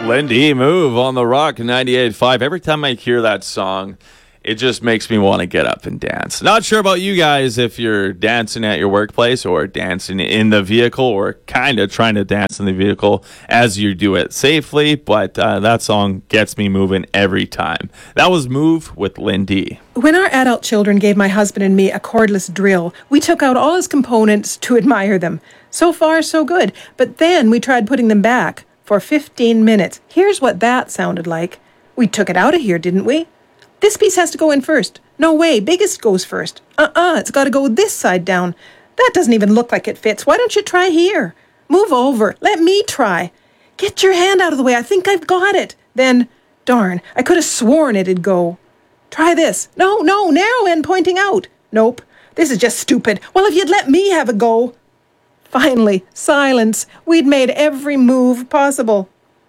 Lindy, Move on the Rock 98.5. Every time I hear that song, it just makes me want to get up and dance. Not sure about you guys if you're dancing at your workplace or dancing in the vehicle or kind of trying to dance in the vehicle as you do it safely, but that song gets me moving every time. That was Move with Lindy. When our adult children gave my husband and me a cordless drill, we took out all his components to admire them. So far, so good. But then we tried putting them back for 15 minutes. Here's what that sounded like. We took it out of here, didn't we? This piece has to go in first. No way, biggest goes first. It's got to go this side down. That doesn't even look like it fits. Why don't you try here? Move over. Let me try. Get your hand out of the way. I think I've got it. Then, darn, I could have sworn it'd go. Try this. No, narrow end pointing out. Nope, this is just stupid. Well, if you'd let me have a go. Finally, silence. We'd made every move possible.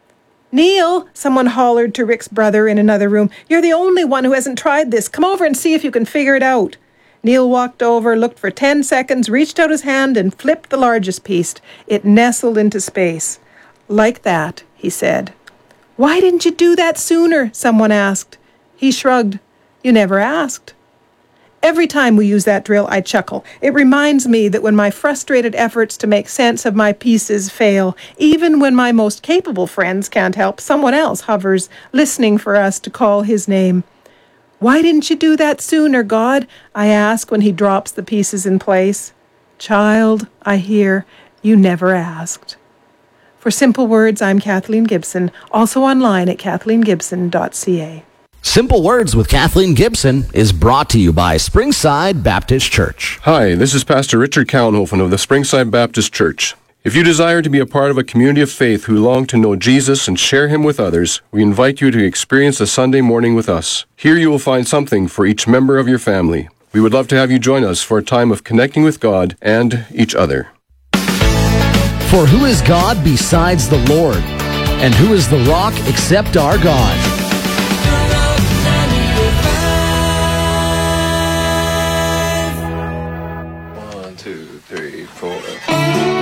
Neil, someone hollered to Rick's brother in another room. You're the only one who hasn't tried this. Come over and see if you can figure it out. Neil walked over, looked for 10 seconds, reached out his hand and flipped the largest piece. It nestled into space. Like that, he said. Why didn't you do that sooner? Someone asked. He shrugged. You never asked. Every time we use that drill, I chuckle. It reminds me that when my frustrated efforts to make sense of my pieces fail, even when my most capable friends can't help, someone else hovers, listening for us to call his name. Why didn't you do that sooner, God? I ask when he drops the pieces in place. Child, I hear, you never asked. For Simple Words, I'm Kathleen Gibson, also online at kathleengibson.ca. Simple Words with Kathleen Gibson is brought to you by Springside Baptist Church. Hi, this is Pastor Richard Kallenhofen of the Springside Baptist Church. If you desire to be a part of a community of faith who long to know Jesus and share him with others, we invite you to experience a Sunday morning with us. Here you will find something for each member of your family. We would love to have you join us for a time of connecting with God and each other. For who is God besides the Lord? And who is the rock except our God?